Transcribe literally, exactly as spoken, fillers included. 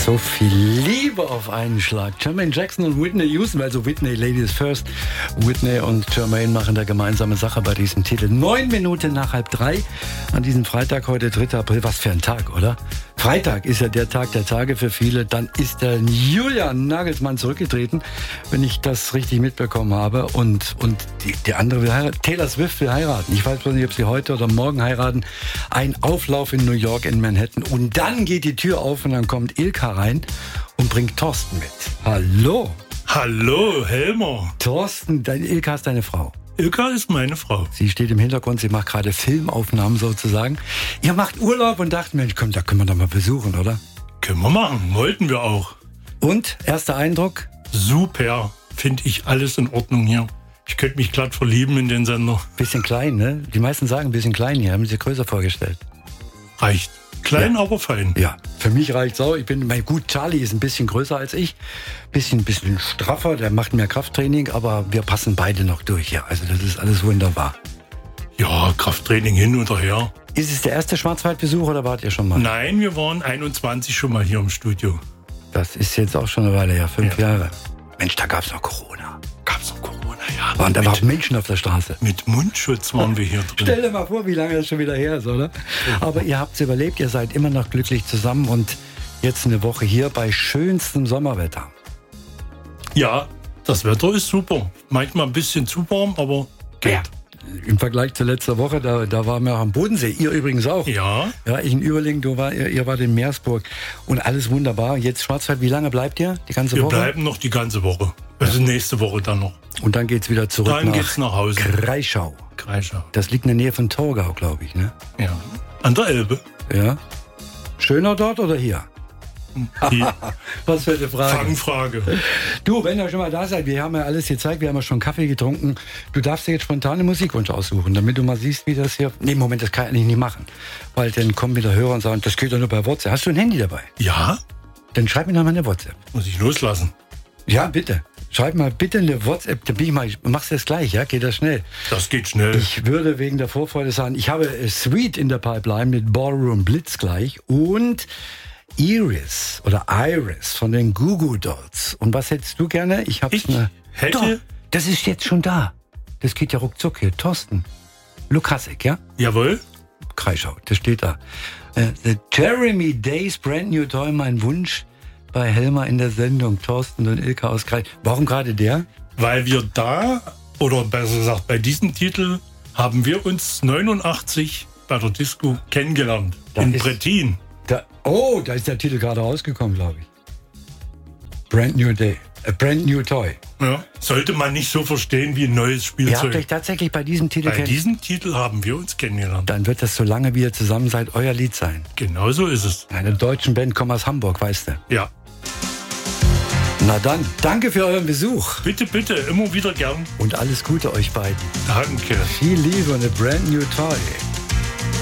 So viel Liebe auf einen Schlag. Jermaine Jackson und Whitney Houston, also Whitney, Ladies First. Whitney und Jermaine machen da gemeinsame Sache bei diesem Titel. Neun Minuten nach halb drei an diesem Freitag, heute dritter April. Was für ein Tag, oder? Freitag ist ja der Tag der Tage für viele. Dann ist der Julian Nagelsmann zurückgetreten, wenn ich das richtig mitbekommen habe. Und, und die, die andere will heiraten. Taylor Swift will heiraten. Ich weiß nicht, ob sie heute oder morgen heiraten. Ein Auflauf in New York, in Manhattan. Und dann geht die Tür auf und dann kommt Ilka rein und bringt Thorsten mit. Hallo. Hallo, Helmer. Thorsten, dein, Ilka ist deine Frau. Ilka ist meine Frau. Sie steht im Hintergrund, sie macht gerade Filmaufnahmen sozusagen. Ihr macht Urlaub und dachten, Mensch, komm, da können wir doch mal besuchen, oder? Können wir machen, wollten wir auch. Und, erster Eindruck? Super, finde ich alles in Ordnung hier. Ich könnte mich glatt verlieben in den Sender. Bisschen klein, ne? Die meisten sagen ein bisschen klein hier, haben sie größer vorgestellt. Reicht. Klein, ja. aber fein. Ja, für mich reicht's auch. Ich bin, mein, gut, Charlie ist ein bisschen größer als ich. Bisschen, bisschen straffer, der macht mehr Krafttraining, aber wir passen beide noch durch. Ja, also das ist alles wunderbar. Ja, Krafttraining hin und her. Ist es der erste Schwarzwaldbesuch oder wart ihr schon mal? Nein, wir waren einundzwanzig schon mal hier im Studio. Das ist jetzt auch schon eine Weile her, fünf Ja. Jahre. Mensch, da gab's noch Corona. Gab's noch Corona, ja. Waren da mit, waren Menschen auf der Straße. mit Mundschutz waren wir hier drin. Stell dir mal vor, wie lange das schon wieder her ist, oder? Aber ihr habt's überlebt, ihr seid immer noch glücklich zusammen und jetzt eine Woche hier bei schönstem Sommerwetter. Ja, das Wetter ist super. Manchmal ein bisschen zu warm, aber geht. Ja. Im Vergleich zu letzter Woche, da, da waren wir am Bodensee. Ihr übrigens auch. Ja. Ja, ich in Überlingen, du war, ihr, ihr wart in Meersburg. Und alles wunderbar. Jetzt Schwarzwald, wie lange bleibt ihr? Die ganze Wir Woche? bleiben noch die ganze Woche. Also nächste Woche dann noch. Und dann geht's wieder zurück Dann nach geht's nach Hause. Kreischau. Kreischau. Das liegt in der Nähe von Torgau, glaube ich, ne? Ja. An der Elbe. Ja. Schöner dort oder hier? Die Was für eine Frage. Fangfrage. Du, wenn ihr schon mal da seid, wir haben ja alles gezeigt, wir haben ja schon Kaffee getrunken. Du darfst dir jetzt spontane Musikwunsch aussuchen, damit du mal siehst, wie das hier... Nee, Moment, das kann ich eigentlich nicht machen. Weil dann kommen wieder Hörer und sagen, das geht doch nur bei WhatsApp. Hast du ein Handy dabei? Ja? Dann schreib mir noch mal eine WhatsApp. Muss ich loslassen? Ja, bitte. Schreib mal bitte eine WhatsApp. Dann bin ich mal, ich mach's jetzt gleich, ja? Geht das schnell? Das geht schnell. Ich würde wegen der Vorfreude sagen, ich habe Sweet in der Pipeline mit Ballroom Blitz gleich und Iris oder Iris von den Goo Goo Dolls. Und was hättest du gerne? Ich hab's Ich eine. hätte- Doch, das ist jetzt schon da. Das geht ja ruckzuck hier. Thorsten. Lukasek, ja? Jawohl. Kreischau, das steht da. Äh, The Jeremy Days Brand New Toy, mein Wunsch bei Helmer in der Sendung. Thorsten und Ilka aus Kreischau. Warum gerade der? Weil wir da, oder besser gesagt bei diesem Titel, haben wir uns neunundachtzig bei der Disco kennengelernt. Da in ist- Brettin. Da, oh, da ist der Titel gerade rausgekommen, glaube ich. Brand New Day. A Brand New Toy. Ja. Sollte man nicht so verstehen wie ein neues Ihr habt Spielzeug. euch tatsächlich bei diesem Titel Bei kennengelernt. diesem Titel haben wir uns kennengelernt. Dann wird das, solange wie ihr zusammen seid, euer Lied sein. Genau so ist es. Eine deutschen Band kommt aus Hamburg, weißt du. Ja. Na dann, danke für euren Besuch. Bitte, bitte, immer wieder gern. Und alles Gute euch beiden. Danke. Viel Liebe und a Brand New Toy.